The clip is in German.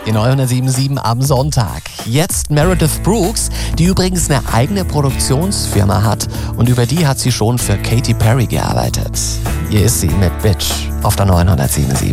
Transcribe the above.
Die 977 am Sonntag. Jetzt Meredith Brooks, die übrigens eine eigene Produktionsfirma hat und über die hat sie schon für Katy Perry gearbeitet. Hier ist sie mit Bitch auf der 977.